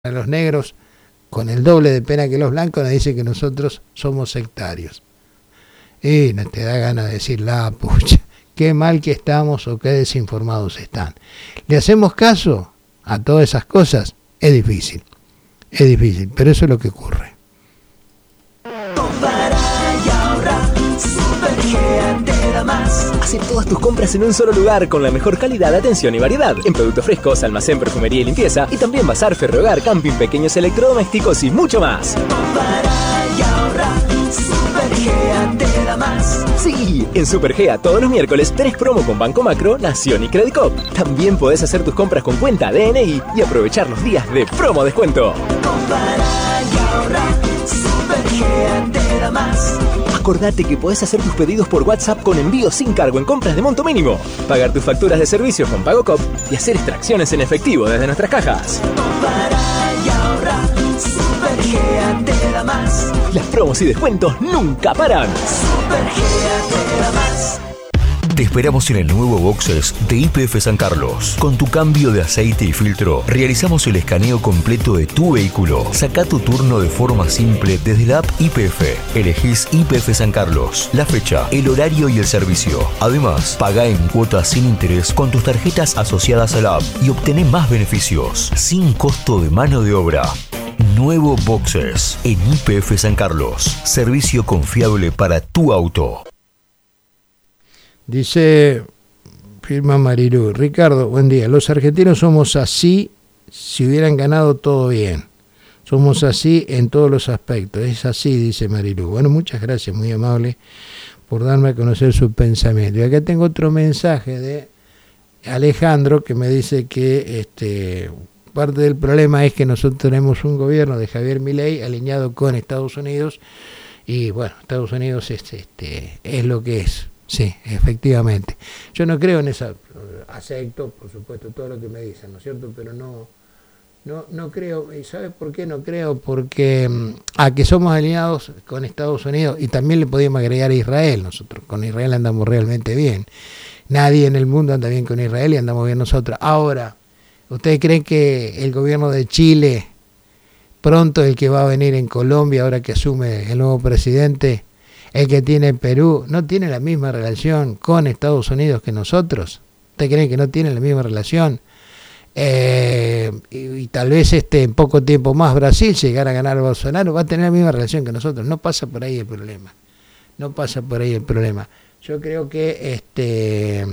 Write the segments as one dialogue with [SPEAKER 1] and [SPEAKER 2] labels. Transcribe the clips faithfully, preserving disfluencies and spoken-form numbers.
[SPEAKER 1] a los negros con el doble de pena que los blancos, nos dice que nosotros somos sectarios. Y no te da ganas de decir, la pucha, qué mal que estamos o qué desinformados están. ¿Le hacemos caso a todas esas cosas? Es difícil, es difícil, pero eso es lo que ocurre.
[SPEAKER 2] Hace todas tus compras en un solo lugar con la mejor calidad, atención y variedad. En productos frescos, almacén, perfumería y limpieza. Y también bazar, ferrohogar, camping, pequeños electrodomésticos y mucho más. Sí, en Supergea todos los miércoles tenés promo con Banco Macro, Nación y Credicop. También podés hacer tus compras con cuenta D N I y aprovechar los días de promo descuento. Acordate que podés hacer tus pedidos por WhatsApp con envío sin cargo en compras de monto mínimo, pagar tus facturas de servicios con PagoCop y hacer extracciones en efectivo desde nuestras cajas. Las promos y descuentos nunca paran.
[SPEAKER 3] Te esperamos en el nuevo Boxes de Y P F San Carlos. Con tu cambio de aceite y filtro, realizamos el escaneo completo de tu vehículo. Saca tu turno de forma simple desde la app Y P F. Elegís Y P F San Carlos, la fecha, el horario y el servicio. Además, paga en cuotas sin interés con tus tarjetas asociadas a la app y obtené más beneficios, sin costo de mano de obra. Nuevo Boxes en Y P F San Carlos. Servicio confiable para tu auto.
[SPEAKER 1] Dice, firma Marilú, Ricardo, buen día. Los argentinos somos así si hubieran ganado todo bien. Somos así en todos los aspectos. Es así, dice Marilú. Bueno, muchas gracias, muy amable, por darme a conocer su pensamiento. Y acá tengo otro mensaje de Alejandro que me dice que este, parte del problema es que nosotros tenemos un gobierno de Javier Milei alineado con Estados Unidos. Y bueno, Estados Unidos es, este, es lo que es. Sí, efectivamente. Yo no creo en esa, acepto, por supuesto, todo lo que me dicen, ¿no es cierto? Pero no, no, no creo, ¿y sabes por qué no creo? Porque a que somos alineados con Estados Unidos, y también le podíamos agregar a Israel, nosotros con Israel andamos realmente bien. Nadie en el mundo anda bien con Israel y andamos bien nosotros. Ahora, ¿ustedes creen que el gobierno de Chile, pronto el que va a venir en Colombia, ahora que asume el nuevo presidente, el que tiene Perú, no tiene la misma relación con Estados Unidos que nosotros? ¿Ustedes creen que no tienen la misma relación? Eh, y, y tal vez este en poco tiempo más Brasil, si llegara a ganar a Bolsonaro, va a tener la misma relación que nosotros. No pasa por ahí el problema. No pasa por ahí el problema. Yo creo que, este,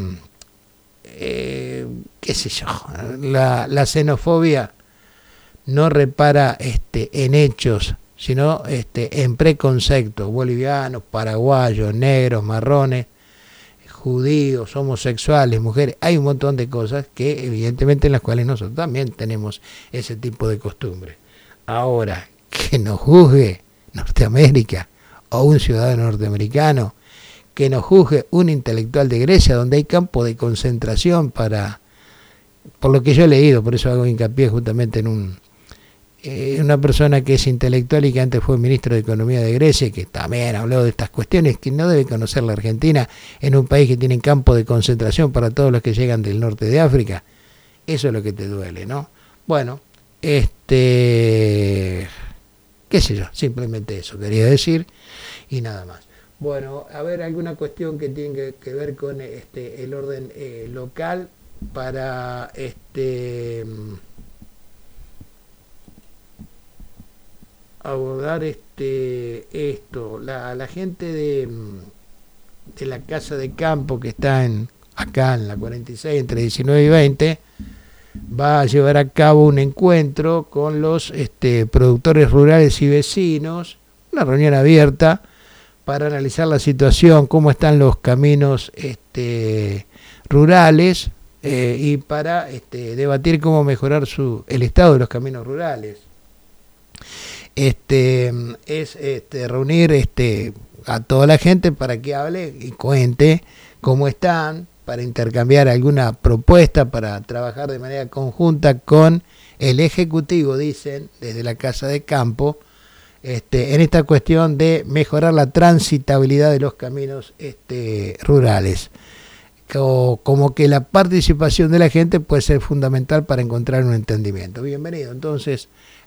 [SPEAKER 1] eh, qué sé yo, la, la xenofobia no repara este, en hechos, sino este, en preconceptos, bolivianos, paraguayos, negros, marrones, judíos, homosexuales, mujeres. Hay un montón de cosas que evidentemente en las cuales nosotros también tenemos ese tipo de costumbres. Ahora, que nos juzgue Norteamérica o un ciudadano norteamericano, que nos juzgue un intelectual de Grecia, donde hay campo de concentración para, por lo que yo he leído, por eso hago hincapié justamente en un Eh, una persona que es intelectual y que antes fue ministro de Economía de Grecia y que también habló de estas cuestiones, que no debe conocer la Argentina en un país que tiene campo de concentración para todos los que llegan del norte de África. Eso es lo que te duele, ¿no? Bueno, este, qué sé yo, simplemente eso quería decir y nada más. Bueno, a ver, alguna cuestión que tiene que, que ver con este el orden eh, local para este abordar este esto, la, la gente de, de la casa de campo que está en acá en la cuarenta y seis entre diecinueve y veinte va a llevar a cabo un encuentro con los este, productores rurales y vecinos, una reunión abierta para analizar la situación, cómo están los caminos este, rurales eh, y para este, debatir cómo mejorar su, el estado de los caminos rurales. Este es este, reunir este, a toda la gente para que hable y cuente cómo están, para intercambiar alguna propuesta para trabajar de manera conjunta con el Ejecutivo, dicen, desde la Casa de Campo, este, en esta cuestión de mejorar la transitabilidad de los caminos este, rurales. co- como que la participación de la gente puede ser fundamental para encontrar un entendimiento. Bienvenido entonces